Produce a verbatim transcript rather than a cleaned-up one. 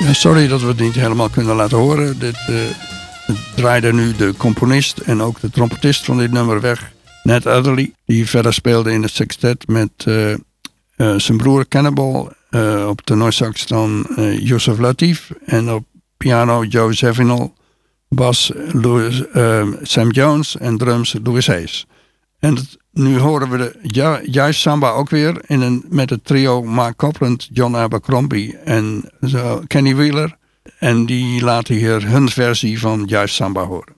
Sorry dat we het niet helemaal kunnen laten horen. Dit uh, draaide nu de componist en ook de trompetist van dit nummer weg. Ned Adderley, die verder speelde in het sextet met uh, uh, zijn broer Cannibal. Uh, op tenorsax dan uh, Yusuf Lateef. En op piano Joe Zawinul. Bas Louis, uh, Sam Jones en drums Louis Hayes. En het, nu horen we de ju- juist samba ook weer in een, met het trio Mark Copland, John Abercrombie en uh, Kenny Wheeler. En die laten hier hun versie van juist samba horen.